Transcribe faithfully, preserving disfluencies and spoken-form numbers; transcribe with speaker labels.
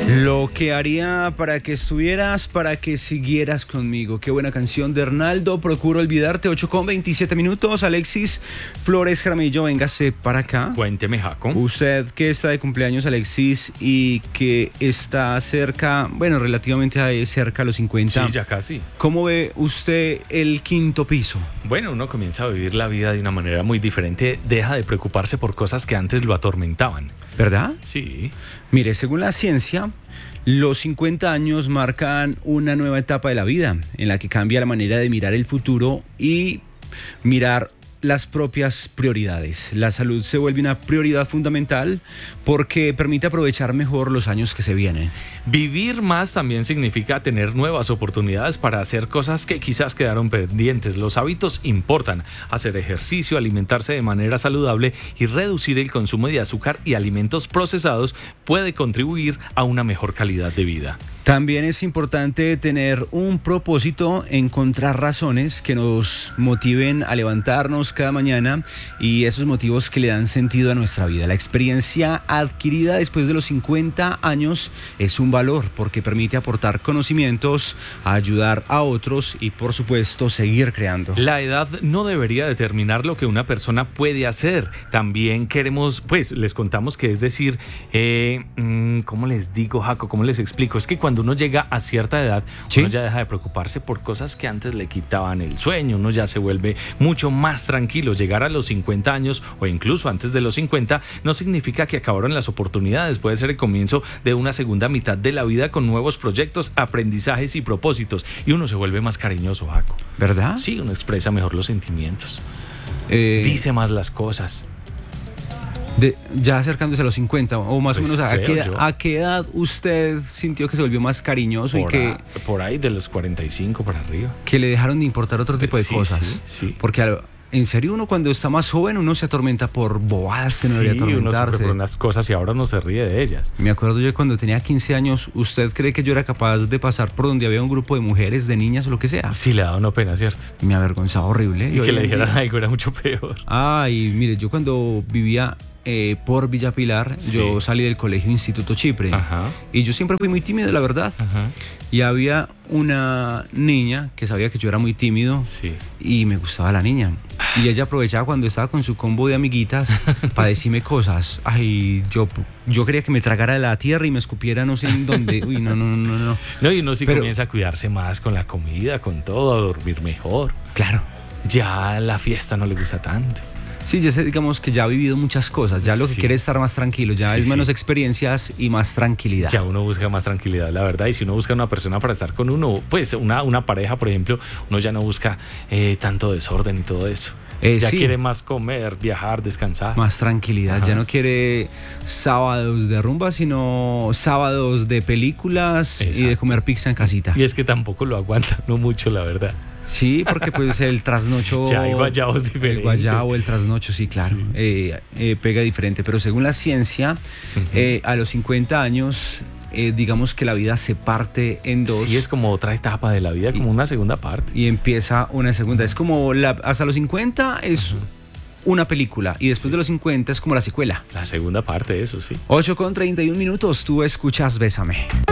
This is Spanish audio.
Speaker 1: Lo que haría para que estuvieras, para que siguieras conmigo. Qué buena canción de Arnaldo. Procuro olvidarte. Ocho con veintisiete minutos. Alexis Flores Jaramillo, véngase para acá.
Speaker 2: Cuénteme, Jaco.
Speaker 1: Usted que está de cumpleaños, Alexis, y que está cerca, bueno, relativamente cerca a los cincuenta.
Speaker 2: Sí, ya casi.
Speaker 1: ¿Cómo ve usted el quinto piso?
Speaker 2: Bueno, uno comienza a vivir la vida de una manera muy diferente. Deja de preocuparse por cosas que antes lo atormentaban.
Speaker 1: ¿Verdad?
Speaker 2: Sí.
Speaker 1: Mire, según la ciencia, los cincuenta años marcan una nueva etapa de la vida en la que cambia la manera de mirar el futuro y mirar las propias prioridades. La salud se vuelve una prioridad fundamental porque permite aprovechar mejor los años que se vienen.
Speaker 2: Vivir más también significa tener nuevas oportunidades para hacer cosas que quizás quedaron pendientes. Los hábitos importan. Hacer ejercicio, alimentarse de manera saludable y reducir el consumo de azúcar y alimentos procesados puede contribuir a una mejor calidad de vida.
Speaker 1: También es importante tener un propósito, encontrar razones que nos motiven a levantarnos cada mañana y esos motivos que le dan sentido a nuestra vida. La experiencia adquirida después de los cincuenta años es un valor porque permite aportar conocimientos, ayudar a otros y, por supuesto, seguir creando.
Speaker 2: La edad no debería determinar lo que una persona puede hacer. También queremos, pues, les contamos que es decir, eh, ¿cómo les digo, Jaco? ¿Cómo les explico? Es que cuando uno llega a cierta edad, ¿sí? Uno ya deja de preocuparse por cosas que antes le quitaban el sueño, uno ya se vuelve mucho más tranquilo. Llegar a los cincuenta años o incluso antes de los cincuenta no significa que acabaron las oportunidades, puede ser el comienzo de una segunda mitad de la vida con nuevos proyectos, aprendizajes y propósitos, y uno se vuelve más cariñoso, Jaco.
Speaker 1: ¿Verdad?
Speaker 2: Sí, uno expresa mejor los sentimientos,
Speaker 1: eh...
Speaker 2: dice más las cosas.
Speaker 1: De, ya acercándose a los cincuenta o más
Speaker 2: pues
Speaker 1: o menos, ¿a qué,
Speaker 2: yo.
Speaker 1: ¿a qué edad usted sintió que se volvió más cariñoso
Speaker 2: por
Speaker 1: y que...
Speaker 2: A, por ahí de los cuarenta y cinco para arriba.
Speaker 1: Que le dejaron de importar otro tipo de
Speaker 2: sí,
Speaker 1: cosas.
Speaker 2: Sí, sí.
Speaker 1: Porque en serio uno cuando está más joven uno se atormenta por bobadas que no
Speaker 2: sí,
Speaker 1: debería atormentarse.
Speaker 2: Uno por unas cosas y ahora no se ríe de ellas.
Speaker 1: Me acuerdo yo cuando tenía quince años, ¿usted cree que yo era capaz de pasar por donde había un grupo de mujeres, de niñas o lo que sea?
Speaker 2: Sí, le daba una pena, ¿cierto?
Speaker 1: Me avergonzaba horrible.
Speaker 2: Y, y que le dijeran día... algo era mucho peor.
Speaker 1: Ay, mire, yo cuando vivía... Eh, por Villa Pilar, sí. Yo salí del colegio Instituto Chipre.
Speaker 2: Ajá.
Speaker 1: Y yo siempre fui muy tímido, la verdad.
Speaker 2: Ajá.
Speaker 1: Y había una niña que sabía que yo era muy tímido,
Speaker 2: sí.
Speaker 1: Y me gustaba la niña. Y ella aprovechaba cuando estaba con su combo de amiguitas para decirme cosas. Ay, yo, yo quería que me tragara la tierra y me escupiera no sé en dónde. Uy, no, no, no, no.
Speaker 2: No, y uno sí
Speaker 1: Pero,
Speaker 2: comienza a cuidarse más con la comida, con todo, a dormir mejor.
Speaker 1: Claro.
Speaker 2: Ya la fiesta no le gusta tanto.
Speaker 1: Sí, ya sé, digamos que ya ha vivido muchas cosas, ya lo que
Speaker 2: sí.
Speaker 1: quiere es estar más tranquilo, ya
Speaker 2: sí,
Speaker 1: es menos
Speaker 2: sí.
Speaker 1: experiencias y más tranquilidad.
Speaker 2: Ya uno busca más tranquilidad, la verdad, y si uno busca una persona para estar con uno, pues una, una pareja, por ejemplo, uno ya no busca eh, tanto desorden y todo eso.
Speaker 1: Eh,
Speaker 2: ya
Speaker 1: sí.
Speaker 2: quiere más comer, viajar, descansar.
Speaker 1: Más tranquilidad,
Speaker 2: Ajá.
Speaker 1: Ya no quiere sábados de rumba, sino sábados de películas. Exacto. Y de comer pizza en casita.
Speaker 2: Y es que tampoco lo aguanta, no mucho, la verdad.
Speaker 1: Sí, porque pues el trasnocho...
Speaker 2: Ya hay guayabos diferentes.
Speaker 1: El guayabo, el trasnocho, sí, claro, sí. Eh, eh, pega diferente. Pero según la ciencia, uh-huh. eh, a los cincuenta años... Eh, digamos que la vida se parte en dos.
Speaker 2: Sí, es como otra etapa de la vida, como y, una segunda parte.
Speaker 1: Y empieza una segunda. Es como la, hasta los cincuenta es uh-huh. una película y después sí. de los cincuenta es como la secuela.
Speaker 2: La segunda parte, eso sí.
Speaker 1: ocho con treinta y un minutos, tú escuchas Bésame.